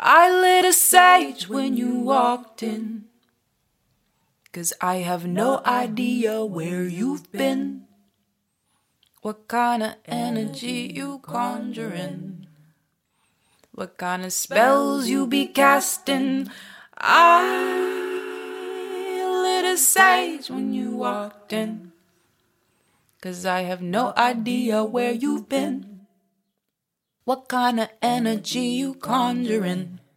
I lit a sage when you walked in, 'cause I have no idea where you've been, what kind of energy you conjuring, what kind of spells you be casting. I lit a sage when you walked in, 'cause I have no idea where you've been, what kind of energy you conjuring,